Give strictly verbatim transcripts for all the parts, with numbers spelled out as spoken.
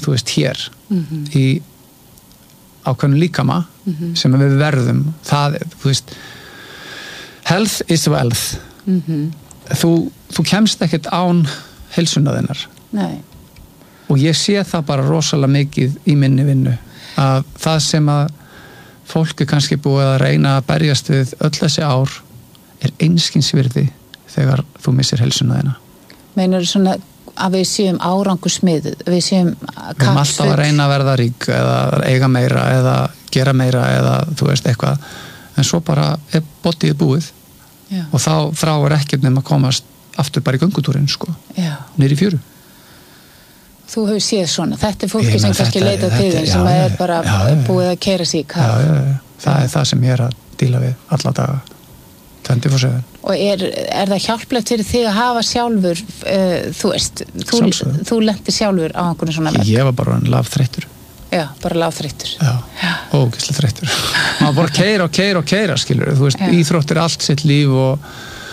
þú veist, hér mm-hmm. í ákveðnu líkama mm-hmm. sem við verðum það, þú veist health is wealth mm-hmm. þú, þú kemst ekkert án heilsunnaðinnar Nei. og ég sé það bara rosalega mikið í minni vinnu að það sem að fólk er kannski búið að reyna að berjast við öll þessi ár er einskinsvirði þegar þú missir heilsunnaðina. Meinar þú svona að við séum árangursmiðuð, við séum við erum alltaf að reyna að verða rík eða eiga meira eða gera meira eða þú veist eitthvað en svo bara er bodyið búið Já. og þá þráir ekkert nema að komast aftur bara í göngutúrin sko, niður í fjöru. Þú hefur séð svona, þetta er fólki Ég sem meina, kannski þetta- leita þetta- til þeim já, sem já, er bara já, já. búið að keyra sig í Já, kaf já, já, það er það sem ég er að díla við alla daga, twenty-four seven. og er, er það hjálplegt fyrir þig að hafa sjálfur uh, þú veist, þú, Sjálfsögðu. þú lentir sjálfur á einhvern svona vegg Ég var bara hann laf þreyttur. já, bara láþreyttur Já, ógeðslega þreyttur. Maður bara keira og keira og keira, skilur. Þú veist, Já. íþróttir allt sitt líf og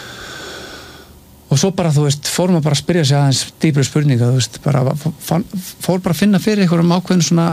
og svo bara, þú veist, fór maður bara að spyrja sig aðeins dýpri spurninga, þú veist, bara fann, fór bara að finna fyrir einhverjum ákveðin svona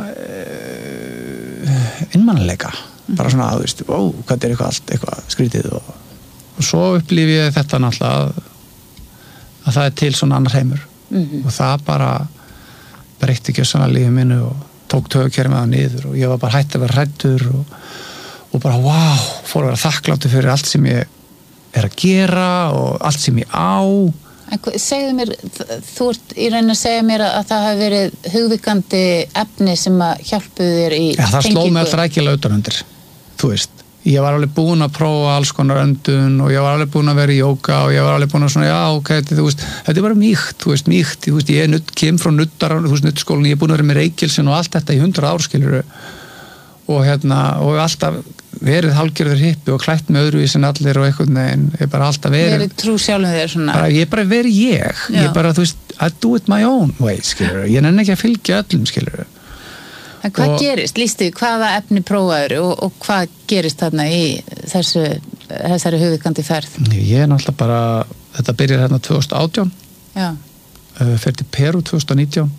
uh, innmannleika. Bara svona, þú veist, ó, hvað er eitthvað allt, eitthvað skrítið og, og svo upplifi ég þetta náttúrulega að, að það er til svona annar heimur mm-hmm. og það bara breytti ekki svona lífið minnu og tók tökukerfið með það niður og ég var bara hætt að vera hræddur og, og bara wow, fór að vera þakkláttur fyrir allt sem ég er að gera og allt sem ég á. En hva- segðu mér, þ- þú ert í raun að segja mér að, að það hafi verið hugvíkandi efni sem að hjálpuðu þér í Ja, það sló mig allt rækilega utan undir, þú veist. Ég var alveg búin að prófa alls konar öndun og ég var alveg búin að vera í jóga og ég var alveg búin að svona, já, ok, þetta, þú veist, þetta er bara mýkt, þú veist, mýkt, þú veist, ég er nutt, kem frá nuttar, þú veist, nuttskólan, ég er búin að vera með reykilsin og allt þetta í hundrað ár, skilur og hérna, og alltaf verið hálfgerður hippi og klætt með öðruvís en allir og einhvern veginn, ég bara alltaf verið verið trú sjálfum þér svona bara, ég bara verið ég, Já. ég bara, þú veist, I do it my own way, skilur ég nenni ekki að fylgja öllum, skilur En hvað Og- gerist? Lýstu, hvaða efni prófaður og, og hvað gerist þarna í þessu, þessari hugvíkandi ferð? ég er náttúrulega bara, þetta byrjar hérna tvö þúsund og átján Já, uh, fer til Perú tvö þúsund og nítján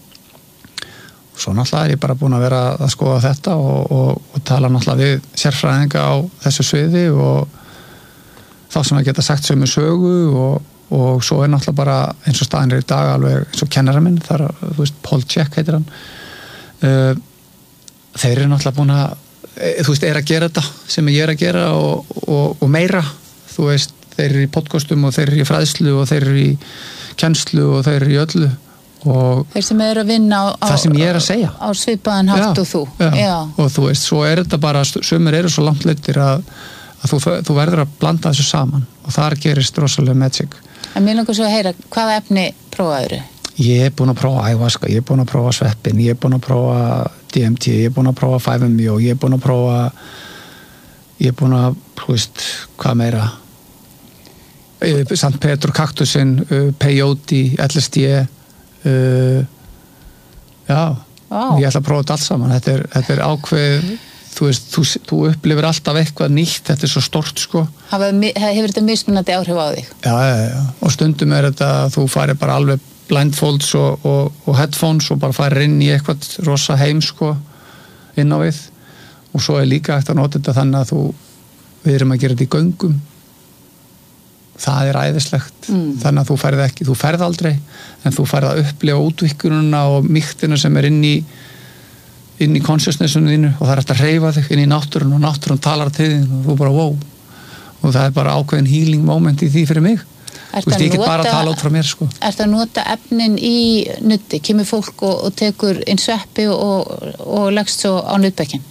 og svo náttúrulega er ég bara búin að vera að skoða þetta og, og, og tala náttúrulega við sérfræðinga á þessu sviði og þá sem að geta sagt sömu sögu og, og svo er náttúrulega bara eins og staðin er í dag alveg eins og kennara minn þar, þú veist, Paul Check heitir hann uh, þeir eru náttúrulega búin að e, þú veist, er að gera þetta sem ég er að gera og, og, og meira, þú veist þeir eru í podcastum og þeir eru í fræðslu og þeir eru í kennslu og þeir eru í öllu og þeir sem eru að vinna á, á, það sem ég er að segja á svipaðan hátt og þú. já. Já. Og þú veist, svo er þetta bara sumir eru svo langt leittir að, að þú, þú verður að blanda þessu saman og þar gerist rosalega magic. En mér langar svo að heyra, hvaða efni prófaður? Ég er búin að prófa ayahuasca, ég er búin að prófa sveppin, ég er búin að prófa D M T, ég er búin að prófa five M E O, ég er búin að prófa ég er búin að, þú veist, hvað meira Sant Petro kaktusinn, peyote, L S D uh, já Vá. ég ætla að prófa þetta allt saman þetta er, þetta er ákveð þú veist, þú, þú upplifir alltaf eitthvað nýtt þetta er svo stort sko Hafa, hefur þetta mismunandi áhrif á þig? já, já, já. Og stundum er þetta að þú farir bara alveg blindfolds og, og, og headphones og bara farir inn í eitthvað rosa heim sko inn á við og svo er líka eftir að nota þetta þannig að þú við erum að gera þetta í göngum það er æðislegt mm. þannig að þú ferð ekki, þú ferð aldrei en þú ferð að upplifa útvikkununa og mýktina sem er inn í inn í consciousnessinu þínu og það er eftir að hreyfa þig inn í náttúrun og náttúrun talar til þín og þú bara wow og það er bara ákveðin healing moment í því fyrir mig þú veist, ég get bara að tala út frá mér sko Ertu að nota efnin í nutti? Kemur fólk og, og tekur inn sveppi og, og leggst svo á nuttbekkin?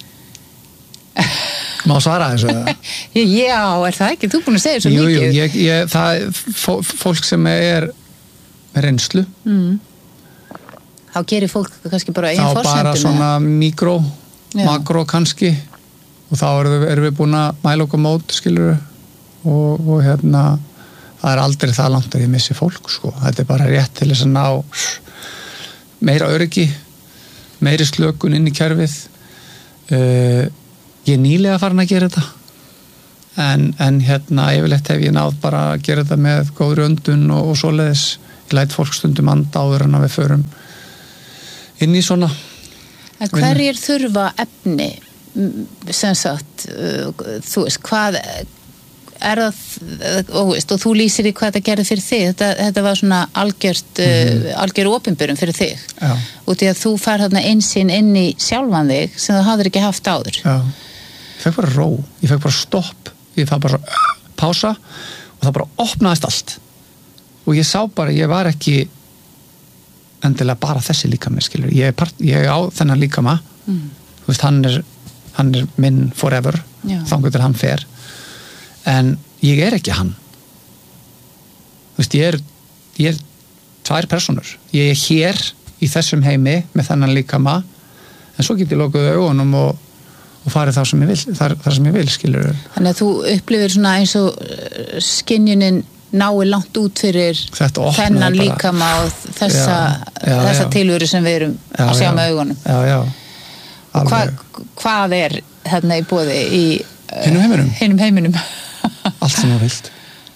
Má svara þessu? Já, er það ekki? Þú er búin að segja svo jú, mikið. Jú, ég, ég, það er fólk sem er með reynslu Mm. Þá gerir fólk kannski bara einn þá forsendum. bara svona mikró, makró kannski og þá erum við, erum við búin að mæla okkur mót, skilur og, og hérna það er aldrei það langt að ég missi fólk sko. Þetta er bara rétt til þess að ná meira öryggi meiri slökun inn í kerfið uh, ég er nýlega farin að gera þetta en, en hérna yfirleitt hef ég náð bara að gera þetta með góðri öndun og, og svoleiðis ég læt fólk stundum anda áður en að við förum inn í svona. En hverjir þurfa efni sem sagt, þú veist, hvað er það, og, veist, og þú lýsir í hvað þetta gerði fyrir þig, þetta, þetta var svona algjört, mm-hmm. uh, algjör opinberum fyrir þig. Já. Út í að þú fær þarna einsinn inn í sjálfan þig sem þú hafðir ekki haft áður. Já, ég fekk bara ró, ég fekk bara stopp, ég fekk bara svo, pása og það bara opnaðist allt og ég sá bara, ég var ekki endilega bara þessi líkami, skilur, ég er, part, ég er á þennan líkama, mm. þú veist, hann er hann er minn forever, þangur til hann fer, en ég er ekki hann, þú veist, ég er ég er tvær personur, ég er hér í þessum heimi með þennan líkama, en svo get ég lokuð augunum og, og farið það sem ég vil, þar, þar sem ég vil, skilur. Þannig að þú upplifir svona eins og skynjunin nái langt út fyrir þennan líkama og þessa, já, já, þessa já. Tilveru sem við erum já, að sjá já. Með augunum. Já, já. Og hva, hvað er hérna í boði í hinum heiminum? Hinum heiminum. Allt sem þú vilt.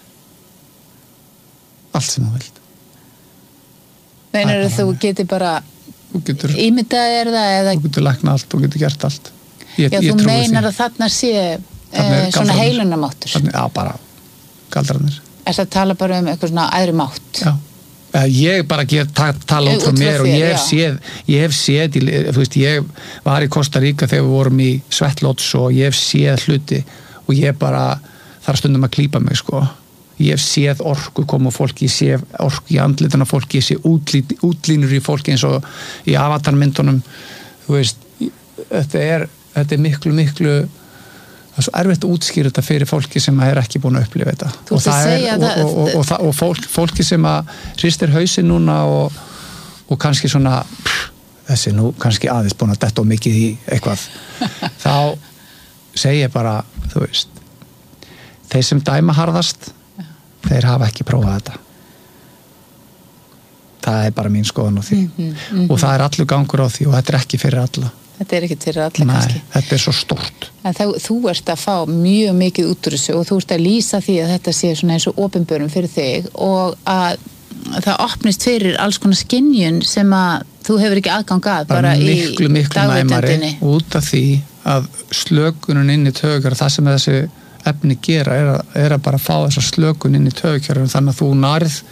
Allt sem þú vilt. Meinar þú getur bara getur, ímyndað er það eða þú getur lækna allt, þú getur gert allt. Ég, já, ég þú meinar að þarna sé e, svona heilunarmáttur. Já, bara galdrarnir. Er það að tala bara um eitthvað svona æðri mátt? Já. Ég bara get ta tala út frá mér og ég hef séð, ég hef séð í, þú veist, ég var í Costa Rica þegar við vorum í Svettlóts og ég hef séð hluti og ég bara þarf stundum að klípa mig, sko. Ég hef séð orku koma á fólki, ég sé orku í andlitana á fólki, ég sé útlí, útlínur í fólki eins og í avatarmyndunum, þú veist, þetta er, þetta er miklu, miklu það er svo erfitt að útskýra þetta fyrir fólki sem er ekki búin að upplifa þetta og, það er, og, og, og, og, og fólk, fólki sem að hristir hausinn núna og, og kannski svona pff, þessi nú kannski aðeins búin að detta of mikið í eitthvað þá segi ég bara, þú veist þeir sem dæma harðast ja. Þeir hafa ekki prófað þetta það er bara mín skoðun á því mm-hmm, mm-hmm. og það er allur gangur á því og þetta er ekki fyrir alla. Þetta er ekki til alla Nei, kannski. Þetta er svo stórt. En þá, þú ert að fá mjög mikið út úr þessu og þú ert að lýsa því að þetta sé svona eins og opinberum fyrir þig og að það opnist fyrir alls konar skynjun sem að þú hefur ekki aðgang að bara, bara miklu, í dagvitundinni. Út af því að slökunun inn í taugar, það sem þessi efni gera er að, er að bara fá þessa slökun inn í taugar þannig að þú nærð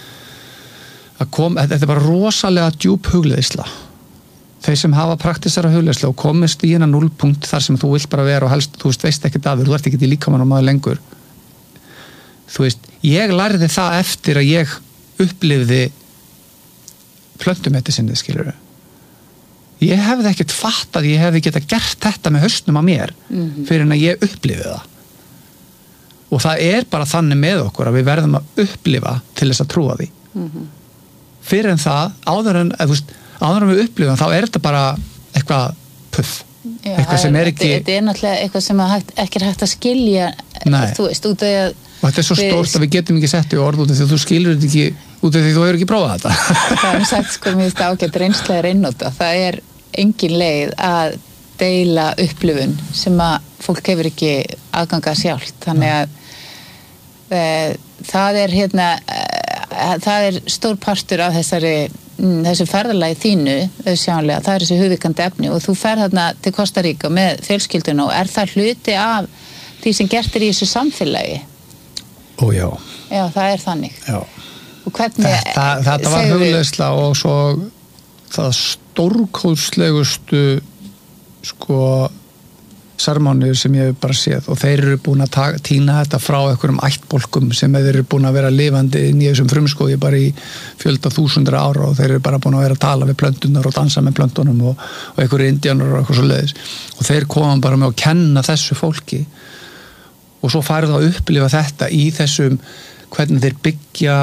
að koma, þetta er bara rosalega djúp hugleiðsla. Þeir sem hafa praktisera hugleiðslu og komist í hérna núllpunkt þar sem þú vilt bara vera og helst, þú veist, veist ekkert af þér, þú ert ekkert í líkamanum maður lengur. Þú veist, ég lærði það eftir að ég upplifði plöntumedicínið, skilurðu. Ég hefði ekkert fattað, ég hefði getað gert þetta með hausnum á mér mm-hmm. fyrir en að ég upplifði það. Og það er bara þannig með okkur að við verðum að upplifa til þess að trúa því. Mm-hmm. Fyrir en það, áður en, eða, þú veist, áður en við upplifum, þá er þetta bara eitthvað puff. Já, eitthvað sem er ekki... Þetta er náttúrulega eitthvað sem hægt, ekki er hægt að skilja, Nei. Þú veist, út af að... Og þetta er svo við... stórt að við getum ekki sett í orð út af því að þú skilur þetta ekki, út af því að þú hefur ekki prófað þetta. Það er sagt, sko, mér finnst ágætt reynslega einnota. Það er engin leið að deila upplifun sem að fólk hefur ekki aðgangað sjálft. Þannig að e, það er hérna... það er stór partur af þessari þessu ferðalagi þínu sjáanlega, það er þessi hugvíkandi efni og þú fer þarna til Costa Rica með fjölskylduna og er það hluti af því sem gert er í þessu samfélagi? Ó já. Já, það er þannig. Já. Og hvernig þetta, þetta var hugleiðsla og svo það stórkostlegustu sko sermónir sem ég hef bara séð og þeir eru búin að ta- tína þetta frá einhverjum ættbólkum sem þeir eru búin að vera lifandi inn í þessum frumskógi bara í fjölda þúsundra ára og þeir eru bara búin að vera að tala við plöntunar og dansa með plöntunum og, og einhverju indjánar og eitthvað svo leiðis og þeir koma bara með að kenna þessu fólki og svo farið að upplifa þetta í þessum hvernig þeir byggja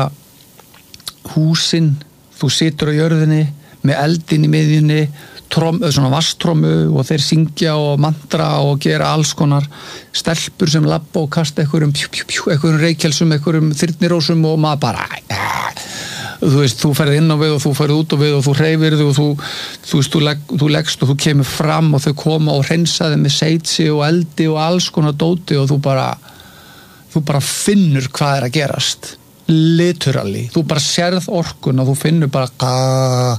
húsin, þú situr á jörðinni með eldin í miðjunni Trom, svona vasstrómu og þeir syngja og mantra og gera alls konar stelpur sem labba og kasta einhverjum pjú, pjú, pjú, einhverjum reykjelsum, einhverjum þyrnirósum og maður bara äh, þú veist, þú ferð inn á við og þú ferð út á við og þú hreyfir þig og þú þú veist, þú, legg, þú leggst og þú kemur fram og þau koma og hreinsa þig með seitsi og eldi og alls konar dóti og þú bara þú bara finnur hvað er að gerast literally, þú bara sérð orkun og þú finnur bara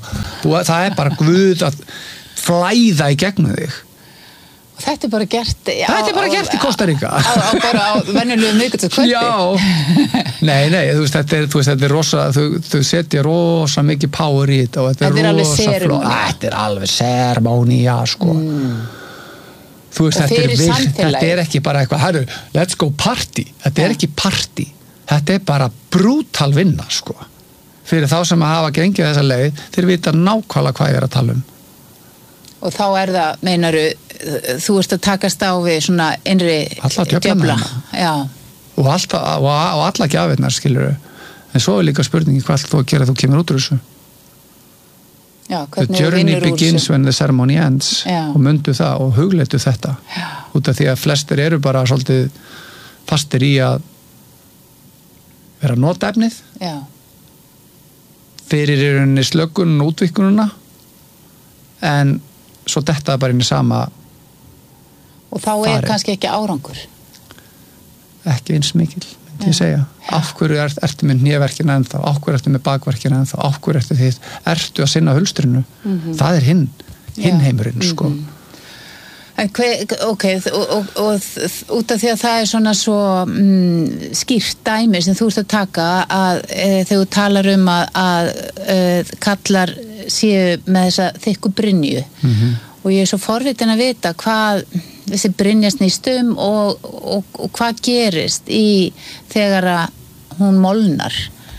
þú, það er bara Guð að flæða í gegnum þig. Og þetta er bara gert á, þetta er bara gert í Kosta Ríka á, á, bara á venjulegu miðvikudagskvöldi. Já, nei, nei þú veist, þetta er, þú veist, þetta er rosa þau, þau setja rosa mikið power í þetta og þetta, þetta er, er rosa fló þetta er alveg seremónía sko mm. þú veist, þetta er, vilt, þetta er ekki bara eitthvað herru, let's go party, þetta ja. er ekki party þetta er bara brútal vinna sko, fyrir þá sem að hafa gengið þessa leið, þeir vita nákvæmlega hvað ég er að tala um. Og þá er það, meinaru, þú ert að takast á við svona innri djöfla. Já. Og, alltaf, og, og alla gjafirnar, skilur en svo er líka spurningi hvað þú að gera þú kemur út úr þessu. Já, the journey begins when the ceremony ends. Já. Og mundu það og hugleitu þetta. Já. Út af því að flestir eru bara svolítið fastir í að vera notefnið. Já. Fyrir í rauninni slökun og útvikkununa en svo þetta bara inn í sama og þá er fari. Kannski ekki árangur ekki eins mikil myndi ég segja, af hverju er, ertu með hnéverkina ennþá, af hverju ertu með bakverkina ennþá, af hverju ertu því, ertu að sinna hulstrinu, mm-hmm. það er hinn hinn heimurinn, mm-hmm. sko en hver, ok og, og, og út af því að það er svona svo mm, skýrt dæmi sem þú ert að taka að e, þegar þú talar um að, að e, kallar séu með þessa þykku brynju mm-hmm. og ég er svo forvitin að vita hvað þessi brynja snýst um og, og, og hvað gerist í þegar að hún molnar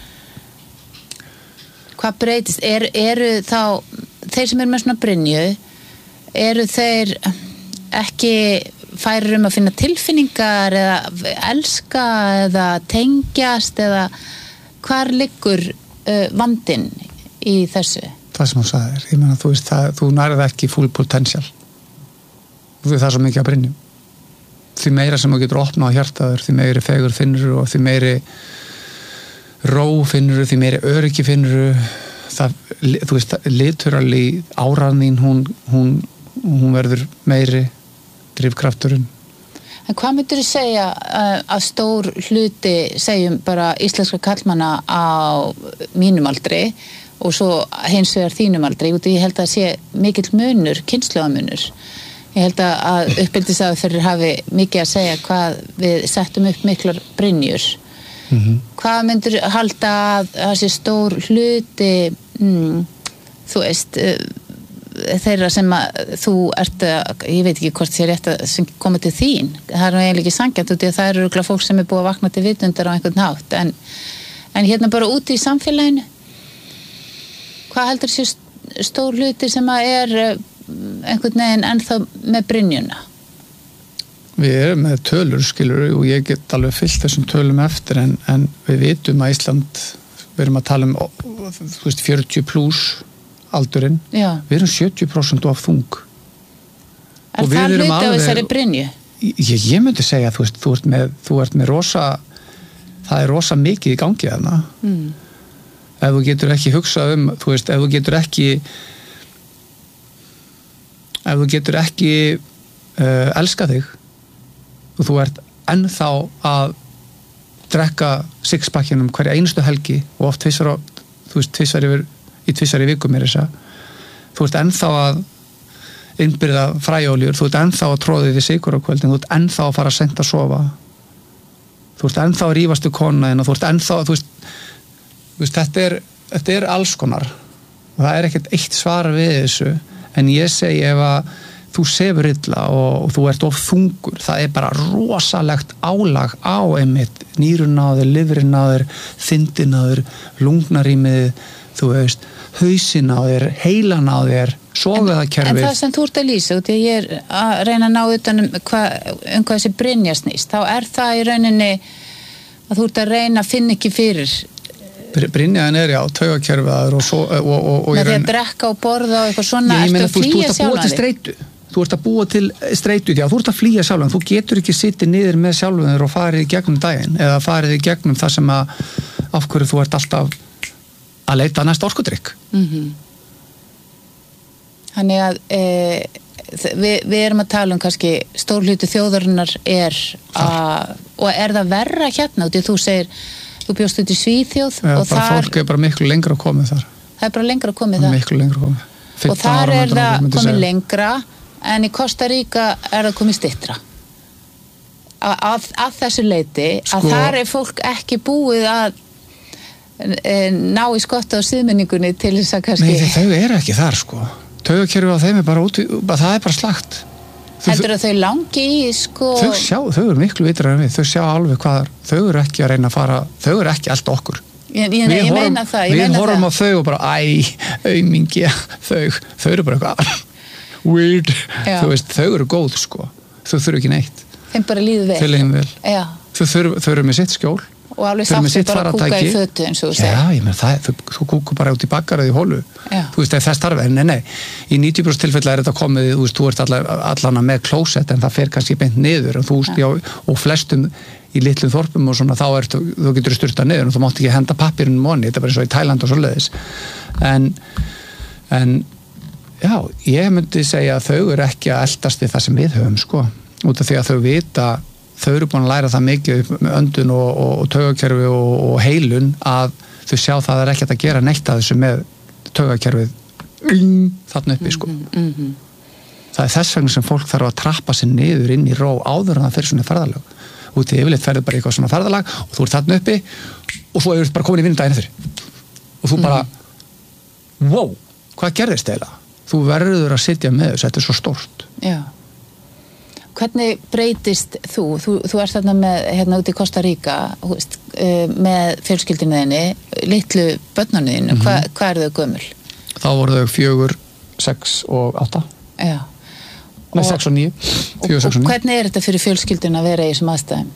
hvað breytist er, eru þá þeir sem eru með svona brynju eru þeir ekki færir um að finna tilfinningar eða elska eða tengjast eða hvar liggur uh, vandinn í þessu það sem þú sagðir, ég meina þú veist það, þú nærið ekki full potential þú það er svo mikið að brynjum því meira sem þú getur opnað á hjartaður því meiri fegur finnur og því meiri ró finnur því meiri öryggi finnur það, þú veist, liturali áran þín, hún, hún hún verður meiri drifkrafturinn. En hvað myndir þú segja að stór hluti segjum bara íslenska karlmanna á mínum aldri og svo hins vegar þínum aldri og ég held að sé mikill munur, kynslóðamunur. Ég held að uppeldisaðferðir hafi mikið að segja hvað við settum upp miklar brynjur. Mm-hmm. Hvað myndir halda að það sé stór hluti mm, þú veist þeirra sem að þú ert að, ég veit ekki hvort þér rétt að sem koma til þín, það er nú eiginlega ekki sanngjarnt út í að það eru örugglega fólk sem er búið að vakna til vitundar á einhvern hátt en, en hérna bara úti í samfélaginu hvað heldur sér stór hluti sem að er einhvern veginn ennþá með brynjuna? Við erum með tölur skilur og ég get alveg fyllt þessum tölum eftir en, en við vitum að Ísland við erum að tala um þú veist fjörutíu plús aldurinn, Já. Við erum sjötíu prósent of þung Er það hluti á þessari brynju? Ég, ég myndi segja þú veist, þú ert með, þú ert með rosa það er rosa mikið í gangi þarna mm. ef þú getur ekki hugsað um þú veist, ef þú getur ekki ef þú getur ekki uh, elska þig og þú ert ennþá að drekka sixpackinum hverja einustu helgi og oft tvissar á, þú veist, tvissar yfir í tvissar í viku mér þess að þú ert ennþá að innbyrða fræjóljur, þú ert ennþá að tróða því sigur á kvöldin, þú ert ennþá að fara að sent að sofa þú ert ennþá að rífast við kona þína, þú ert ennþá þú veist, þú veist þetta, er, þetta er alls konar og það er ekkert eitt svar við þessu en ég segi ef að þú sefur illa og, og þú ert of þungur það er bara rosalegt álag á einmitt, nýrun á þér, lifrin á þér þindin á þér, lungnarýmið þú veist, hausinn á þér heilan á þér, sogaðakerfið en, en það sem þú ert að lýsa, út í ég er að reyna að ná utan um hvað um hvað þessi brynja snýst, þá er það í rauninni að þú ert að reyna að finna ekki fyrir Brynjaðin er já, taugakerfið og, svo, og, og, og með því að drekka og borða og eitthvað svona, ég, ertu að flýja sjálfan þig þú ert að búa til streitu já, þú ert að flýja sjálfan, þú getur ekki sittið niður með sjálfan þér og farið í gegnum daginn eða farið í gegnum það sem að af hverju þú ert alltaf að leita næst orkudrykk mm-hmm. Þannig að e, við, við erum að tala um kannski stór hluti þjóðarinnar er að, og er það verra hérna, því þú segir þú bjóst út í Svíþjóð Já, og bara þar fólk er bara miklu lengra að koma þar það er bara lengra komið það miklu lengra komið og þar er það komið lengra en í Costa Rica er það komið styttra að, að þessu leiti sko, að þar er fólk ekki búið að e, ná í skotta á síðmenningunni til þess að kannski nei þau eru ekki þar sko taugakerfið á þeim er bara út það er bara slagt heldur að þau langi í sko þau sjá, þau eru miklu vitrar en við þau sjá alveg hvað, þau eru ekki að reyna að fara þau eru ekki allt okkur ég, ég, ég horfum, meina það ég við meina horfum það. á þau og bara æ, aumingi þau, þau eru bara eitthvað weird, Já. þú veist, þau eru góð sko, þau þurfu ekki neitt þeim bara líður vel, þau líður vel. Þau, þau, þau eru með sitt skjól og alveg sáttu bara að kúka í fötu eins og þú segir. Já, ég meina það, þú, þú kúkur bara út í bakkarið í hólu. Já. Þú veist, þess tarfi, en nei, nei, í níutíu prósent tilfella er þetta komið, þú veist, þú ert allar, allana með klósett en það fer kannski beint niður og þú veist, já, og flestum í litlum þorpum og svona, þá er þú getur styrtað niður og þú mátt ekki henda pappirinn moni, þetta er bara eins og í Tæland og svoleiðis. En, en, já, ég myndi segja að þau eru ekki að eldast við það sem við höfum, sko, út af því að þau vita þau eru búin að læra það mikið með öndun og, og, og taugakerfi og, og heilun að þau sjá það er ekkert að gera neitt að þessu með taugakerfið þarna uppi sko. Mm -hmm. Það er þess vegna sem fólk þarf að trappa sig niður inn í ró áður en það fyrir svona ferðalag. Út í yfirleitt ferður bara eitthvað svona ferðalag og þú ert þarna uppi og svo eru bara komin í vinnudaginn eftir. Og þú bara mm. wow, hvað gerðist eiginlega? Þú verður að sitja með þessu, þetta er svo stórt. Já. Hvernig breytist þú? Þú, þú ert þarna með, hérna út í Costa Rica, veist, uh, með fjölskyldinu þinni, litlu börnunniðinu, mm -hmm. Hva, hvað er þau gömul? Þá voru þau fjögur, sex og átta. Já. Nei, sex og níu. Fjögur, sex og níu. Og hvernig er þetta fyrir fjölskyldinu að vera í þessum aðstæðum?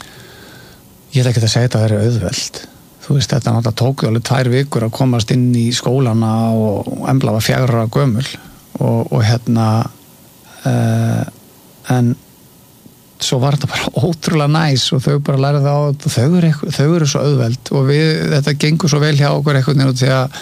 Ég ætla ekki að segja þetta að það er auðvelt. Þú veist, þetta náttúrulega tók alveg tvær vikur að komast inn í skólana og embla var fjögurra gömul og, og hérna uh, en svo var þetta bara ótrúlega næs og þau bara lærið á og þau eru, eitthvað, þau eru svo auðveld og við, þetta gengur svo vel hjá okkur eitthvað nefnir því að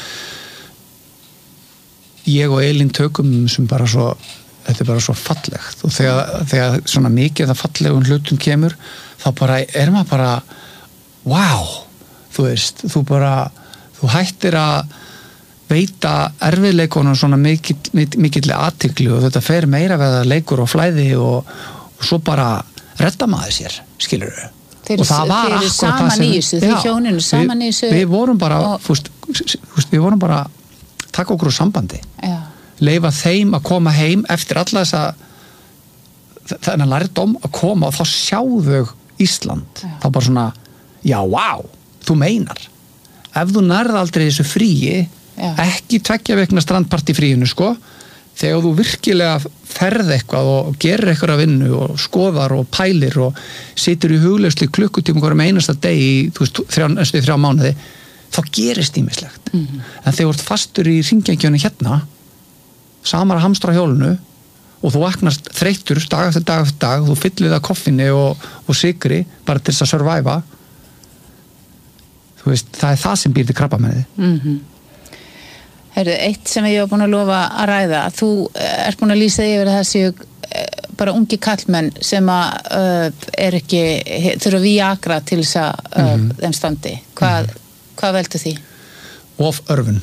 ég og Elín tökum sem bara svo, þetta er bara svo fallegt og þegar, þegar svona mikið það fallegum hlutum kemur þá bara er maður bara wow, þú veist, þú bara þú hættir að veita erfiðleikunum svona mikill, mikill athygli og þetta fer meira við að leikur og flæði og, og svo bara redda maður sér, skilur þau. Þeir, og það var þeir akkurat það sem... Þeir eru saman í þessu, þeir hjóninu saman í þessu. Við vorum bara, og... fúst, fúst, við vorum bara taka okkur úr sambandi. Já. Leyfa þeim að koma heim eftir alla þessa þennan lærdóm að koma og þá sjáðu Ísland. Já. Þá bara svona, já, wow, þú meinar. Ef þú nærð aldrei þessu fríi Já. Ekki tveggja vegna strandparti fríinu sko, þegar þú virkilega ferð eitthvað og gerir eitthvað að vinnu og skoðar og pælir og situr í hugleyslu klukkutíma hverjum einasta deg í, þú veist, þrjá, næstu þrjá mánuði þá gerist ýmislegt mm -hmm. en þegar þú ert fastur í hringekjunni hérna samar að hamstra hjólinu og þú vaknast þreyttur dag eftir dag eftir dag, þú fyllir það koffinni og, og sykri bara til þess að surviva þú veist, það er það sem býr til krabbameinið. Mhm. Herru, eitt sem ég var búin að lofa að ræða, þú ert búin að lýsa yfir að það séu bara ungi kallmenn sem að uh, er ekki, þurfa Viagra til þess að uh, mm -hmm. þeim standi. Hvað, mm -hmm. hvað veldur því? Of örfun.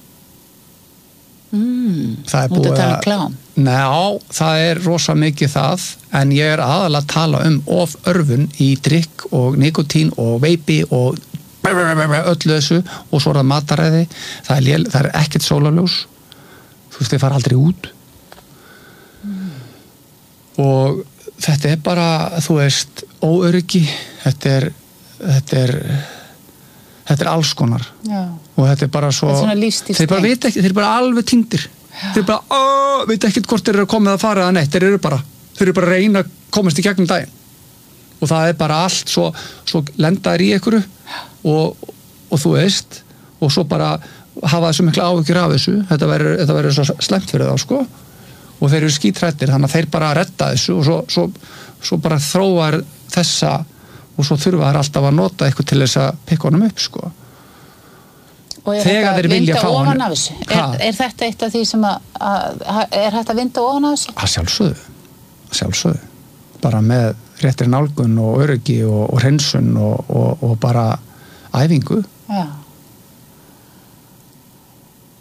Mm, það er búið að... tala um klám? Ná, það er rosa mikið það, en ég er aðalega að tala um of örfun í drykk og nikotín og veipi og öllu þessu og svo er það mataræði það er, lél, það er ekkert sólarljós þú veist, þið fara aldrei út mm. og þetta er bara, þú veist óöryggi, þetta er þetta er þetta er alls konar Já. og þetta er bara svo þeir bara veit ekki, þeir eru bara alveg týndir þeir bara, ó, veit ekki hvort þeir eru komið að fara eða neitt, þeir eru bara þeir eru bara að reyna að komast í gegnum daginn og það er bara allt svo, svo lendaðir í einhverju og, og þú veist og svo bara hafa þessu mikla áhyggjur af þessu þetta verður, þetta verður svo slemt fyrir þá sko og þeir eru skítrættir þannig að þeir bara redda þessu og svo, svo, svo bara þróar þessa og svo þurfa þær alltaf að nota eitthvað til þess að pikka honum upp sko og er þegar þeir vilja fá honum er, er þetta eitt af því sem að, að er hægt að vinda ofan af þessu? Að sjálfsögðu að sjálfsögðu bara með réttri nálgun og öryggi og, og hreinsun og, og, og bara æfingu Já.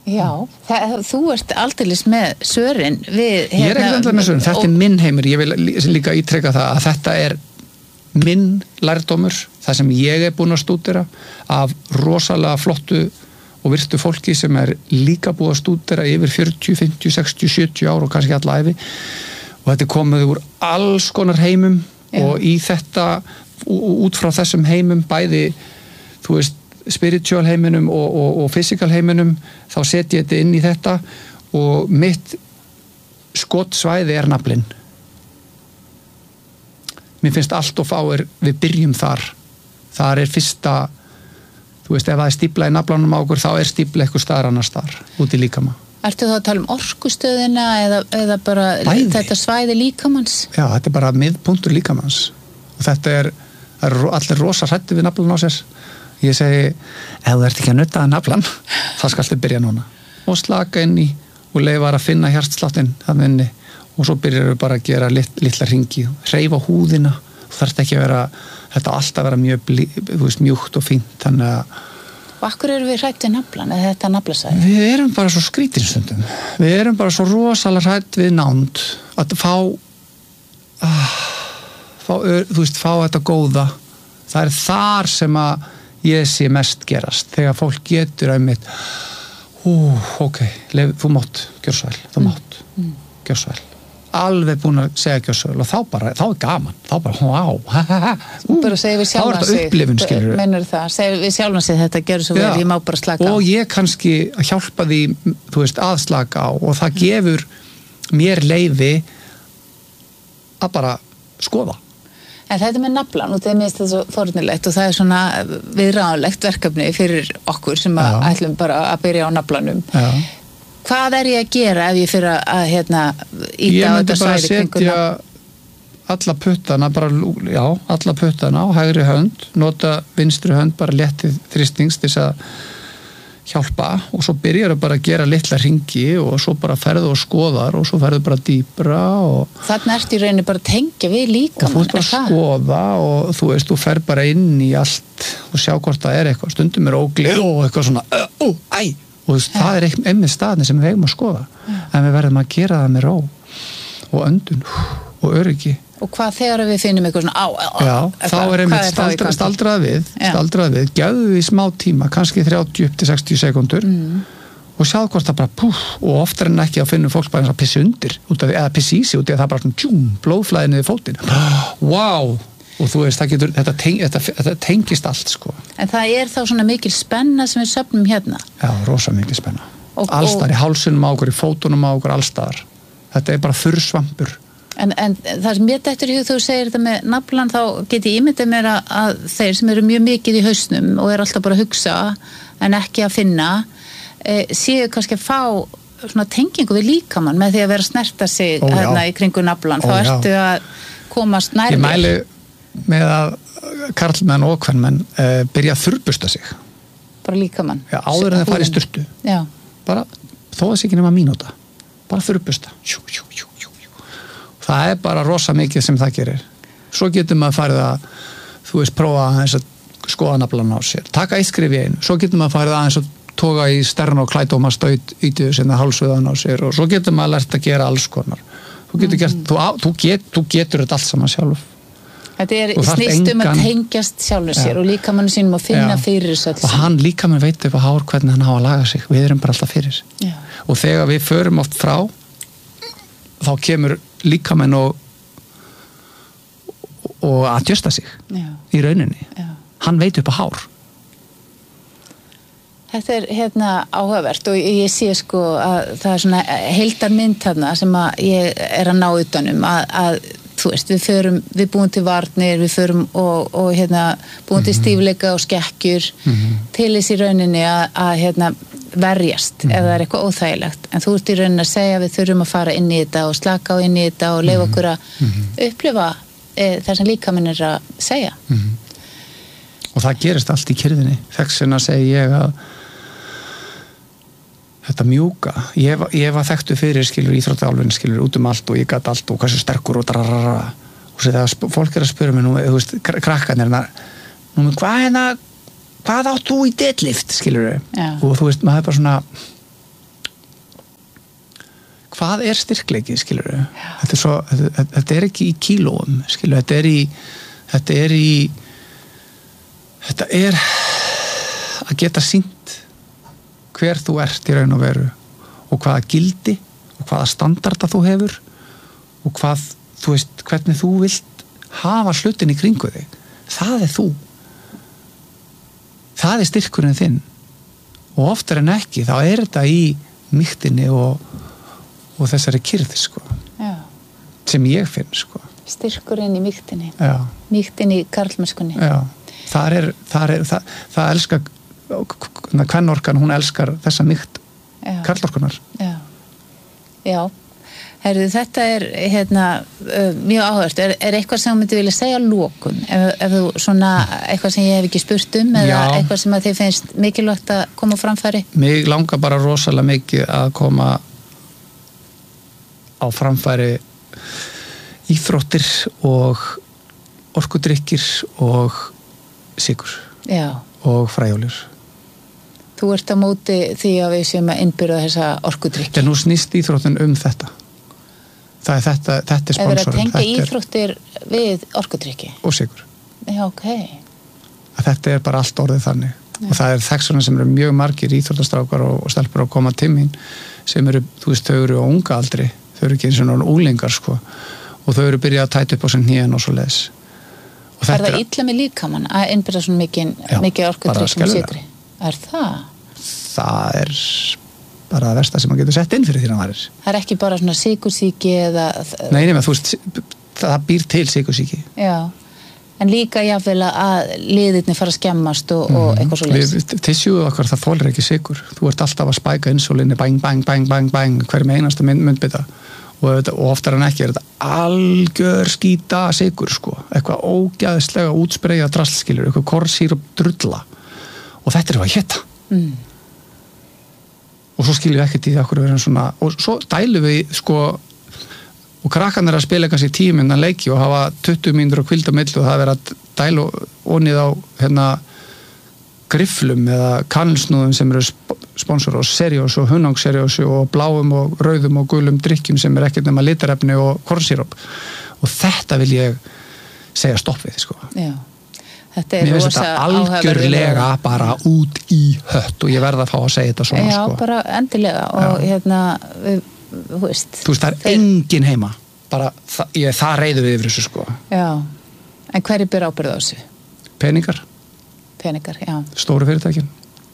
Já, það, þú ert aldeilis með svörin við, hérna, ég er ekki aldrei með svörin, þetta og... er minn heimur, ég vil líka ítreka það að þetta er minn lærdómur, það sem ég er búin að stúdera af rosalega flottu og virtu fólki sem er líka búið að stúdera yfir fjörutíu, fimmtíu, sextíu, sjötíu ár og kannski alla ævi og þetta er komið úr alls konar heimum Já. Og í þetta út frá þessum heimum bæði, þú veist, spiritual heiminum og, og, og physical heiminum þá set ég þetta inn í þetta og mitt skottsvæði er naflinn. Mér finnst allt og fáir við byrjum þar. Þar er fyrsta, þú veist, ef það er stífla í naflanum á okkur þá er stífla eitthvað staðar annars þar út í líkama. Ertu þá að tala um orkustöðina eða, eða bara Bæði. Þetta svæði líkamanns? Já, þetta er bara miðpunktur líkamanns og þetta er, er allir rosa hræddir við naflan á sér. Ég segi, ef þú ert ekki að nutta að naflan þá skaltu byrja núna og slaka inn í og leyfa að finna hjartsláttinn þannig inni og svo byrjar við bara að gera lit, litla hringi, hreyfa húðina þú þarft ekki að vera, þetta alltaf vera mjög blí, þú veist, mjúkt og fínt þannig að Og akkur eru við hrætt við naflan eða þetta naflasæði? Við erum bara svo skrítinstundum við erum bara svo rosalega hrætt við nánd að fá ah, fá, þú veist, fá þetta góða það er þar sem að ég sé mest gerast þegar fólk getur einmitt ú, ok, leif, þú mátt gjör svo vel, þú mátt mm. gjör svo vel alveg búin að segja gjör svo vel og þá bara, þá er gaman þá bara, wow, ha ha ha ú, bara segja við sjálfan sig, upplifun, mennur það segja við sjálfan sig þetta gjör svo vel, ja. Ég má bara slaka á og ég kannski að hjálpa því þú veist, að slaka á og það mm. gefur mér leyfi að bara skoða En þetta með naflan, og það er minnst það svo fornilegt og það er svona viðráðanlegt verkefni fyrir okkur sem að ætlum bara að byrja á naflanum. Já. Hvað er ég að gera ef ég fyrir að hérna íta á þetta svæði kringum? Ég myndi bara setja alla puttana, bara, já, alla puttana á hægri hönd, nota vinstri hönd bara léttið þrýstings til þess að hjálpa og svo byrjar það bara að gera litla hringi og svo bara ferðu og skoðar og svo ferðu bara dýpra og Þarna ertu í rauninni bara að tengja við líkamann. Og þú ert bara að skoða og þú veist, þú fer bara inn í allt og sjá hvort það er eitthvað, stundum er óglið og eitthvað svona, ó, æ og þú veist, ja. Það er einmitt staðni sem við eigum að skoða ja. En við verðum að gera það með ró og öndun og öryggi. Og hvað þegar við finnum eitthvað svona á, á, á Já, þá er einmitt staldra, staldrað við, staldrað við, gæðu við í smá tíma, kannski þrjátíu til sextíu sekúndur mm. og sjáðu hvort það bara púf og oftar en ekki að finnum fólk bara eins og pissi undir, út af, eða pissi í sig út af það bara svona tjúm, blóðflæði niður fótinn. Wow! Og þú veist, það getur, þetta, teng, þetta, þetta tengist allt, sko. En það er þá svona mikil spenna sem við söfnum hérna? Já, rosa mikil spenna. Allstar í hálsinum á okkur, í fótunum á okkur, allstar. Þetta er bara þurr svampur. En, en það sem ég dættur í hug þú segir þetta með naflan þá get ég ímyndað mér að, að þeir sem eru mjög mikið í hausnum og er alltaf bara að hugsa en ekki að finna e, séu kannski að fá svona tengingu við líkamann með því að vera að snerta sig Ó, hérna í kringu naflan Ó, þá ertu já. Að komast nærri. Ég mæli með að karlmenn og kvenmenn e, byrja að þurrbusta sig. Bara líkamann? Já, áður en það fari í sturtu. Já. Bara þó að sig ekki nema mínúta. Bara þurrbusta. Jú, jú, jú. Það er bara rosa mikið sem það gerir. Svo getur maður farið að, þú veist, prófa aðeins að skoða naflan á sér. Taka eitt skrif í einu. Svo getur maður farið aðeins að toga í stern og klædóma stöyd ítiðu sinna hálsviðan á sér og svo getur maður lært að gera alls konar. Þú getur, gert, þú, á, þú get, þú getur þetta allt saman sjálf. Þetta er snýst um að tengjast sjálfur sér ja. Og líkamannu sínum að finna ja. Fyrir þessu alls. Og hann líkamann veit upp á hár hvernig hann á að laga sig. Við erum bara alltaf fyrir. Ja. Og þegar við förum oft frá þá kemur líkamenn og og að djösta sig Já. Í rauninni Já. Hann veit upp á hár. Þetta er hérna áhugavert og ég sé sko að það er svona heildarmynd þarna sem að ég er að ná utanum að, að þú veist, við förum, við búum til varnir við förum og, og hérna búum til stífleika og skekkjur mm-hmm. til þess í rauninni að, að hérna verjast mm-hmm. ef það er eitthvað óþægilegt en þú ert í rauninni að segja að við þurfum að fara inn í þetta og slaka á inn í þetta og leyfa okkur að mm-hmm. upplifa e, það sem líkaminn er að segja mm-hmm. og það gerist allt í kyrðinni þess vegna segi ég að þetta mjúka, ég, ég var þekktu fyrir skilur íþróttálfinn skilur út um allt og ég gat allt og hversu sterkur og drararara og svo þegar sp- fólk er að spyrja mig nú, þú veist, krakkarnir nú, hvað hérna hvað átt þú í deadlift, skilur þau og þú veist, maður er bara svona hvað er styrkleiki, skilur við? Þetta er svo, þetta, þetta er ekki í kílóum, skilur við, þetta er í þetta er í þetta er að geta sýnt hver þú ert í raun og veru og hvaða gildi og hvaða standarda þú hefur og hvað, þú veist, hvernig þú vilt hafa hlutin í kringu þig. Það er þú. Það er styrkurinn þinn. Og oftar en ekki, þá er þetta í mýktinni og, og þessari kyrð, sko. Já. Sem ég finn, sko. Styrkurinn í mýktinni. Já. Mýktinni í karlmennskunni. Já. Það er, það er, það, það elskar, kvennorkan, hún elskar þessa mýkt karlorkunar. Já. Já. Herðu, þetta er hérna uh, mjög áhört. Er, er eitthvað sem þú myndi vilja segja lokum? Ef, ef þú svona, eitthvað sem ég hef ekki spurt um eða Já. Eitthvað sem að þið finnst mikilvægt að koma á framfæri? Mig langar bara rosalega mikið að koma á framfæri íþróttir og orkudrykkir og sykur. Já. Og fræjóljur. Þú ert á móti því að við séum að innbyrða þessa orkudrykki. En nú snýst íþróttin um þetta. Það er þetta, þetta er sponsorinn. Ef við að tengja íþróttir við orkudrykki? Og sykur. Já, ok. Að þetta er bara allt orðið þannig. Já. Og það er þekksuna sem eru mjög margir íþróttastrákar og, og stelpur að koma til mín sem eru, þú veist, þau eru á unga aldri. Þau eru ekki eins og náttúrulega úlingar, sko. Og þau eru byrjað að tæta upp á sem hnén og svo leiðis. Er það illa með líkamann að innbyrða svona mikið, mikið orkudrykki með sykri? Er það? Það er bara það versta sem maður getur sett inn fyrir því að varir. Það er ekki bara svona sykursýki eða... Nei, nema, þú veist, það býr til sykursýki. Já, en líka jáfnvel að liðirni fara að skemmast og, mm. og eitthvað svo leys. Tissjúðu okkar, það þolir ekki sykur. Þú ert alltaf að spæka insúlinni, bang, bang, bang, bang, bang, hverjum einasta myndbita. Og, og oftar en ekki er þetta algjör skýta sykur, sko. Eitthvað ógæðislega útspreyja drastlskilur, eitthvað korsýr og drulla. Og þetta er hvað að hétta. Mm. Og svo skiljum við ekkert í því að hverju verðum svona, og svo dælum við, sko, og krakkan er að spila kannski tíu mínútna leiki og hafa tuttugu mínútur á kvilda milli og það er að dæla onið á, hérna, grifflum eða kanilsnúðum sem eru sponsor og seriós og hunangsseriós og bláum og rauðum og gulum drykkjum sem er ekkert nema litarefni og kornsíróp. Og þetta vil ég segja stopp við, sko. Já. Þetta er rosa algjörlega bara út í hött og ég verða að fá að segja þetta svona. Já, sko. bara endilega og Já. hérna, við, þú veist. Þú veist, það er þeir... engin heima. Bara, það, ég, það reyður við yfir þessu, sko. Já, en hverju ber ábyrgð á þessu? Peningar. Peningar, já. Stóru fyrirtækin.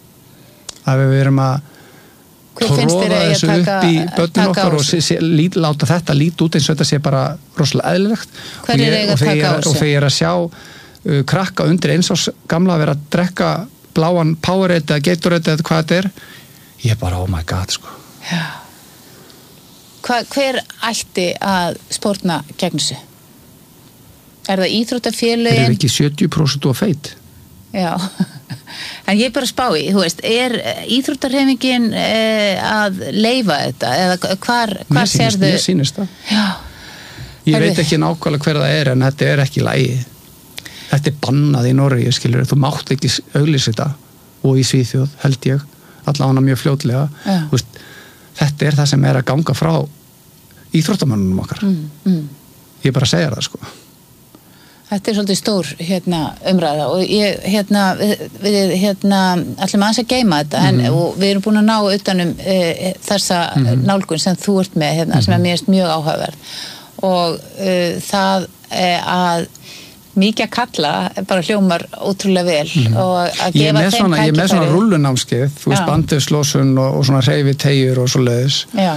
Að við erum að tróða þessu taka, upp í börnin okkar og sé, sé, lít, láta þetta lít út eins og þetta sé bara rosalega eðlilegt. Hverju er eiga að taka á þessu? Og þegar ég er að sjá Uh, krakka undir eins ás gamla að vera að drekka bláan Powerade eða Gatorade eða hvað þetta er ég er bara oh my god sko Já. Hva, hver ætti að spórna gegn þessu? Er það íþróttafélögin? Er það ekki sjötíu prósent og feit? Já, en ég er bara að spá í, þú veist, er íþróttarhreyfingin eh, að leyfa þetta eða hvar, hvar sérðu? Mér sýnist það Já. Ég Herri. veit ekki nákvæmlega hver það er en þetta er ekki lagi Þetta er bannað í Noregi, skilur, þú mátt ekki auglýsa þetta og í Svíþjóð, held ég, allavega mjög fljótlega. Veist, þetta er það sem er að ganga frá íþróttamönnunum okkar. Mm, mm. Ég bara segja það, sko. Þetta er svolítið stór hérna, umræða og ég, hérna, við, við hérna, ætlum aðeins að geyma þetta mm. en og við erum búin að ná utanum e, þessa mm. nálgun sem þú ert með, hérna, mm. sem er mér mjög áhugaverð og e, það e, að mikið að kalla bara hljómar ótrúlega vel mm. og að gefa þeim svona, tækifæri. Ég er með svona rullunámskeið, þú veist bandefslósun og, og svona hreyfi teyjur og svo leiðis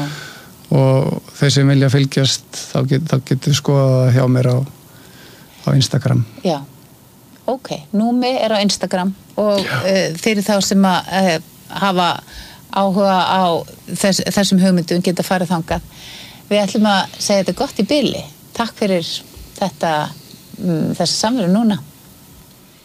og þeir sem vilja fylgjast þá, get, þá getur skoða hjá mér á, á Instagram. Já, ok, Númi er á Instagram og uh, fyrir þá sem að uh, hafa áhuga á þess, þessum hugmyndum geta farið þangað. Við ætlum að segja þetta gott í bili. Takk fyrir þetta þessa samveru núna.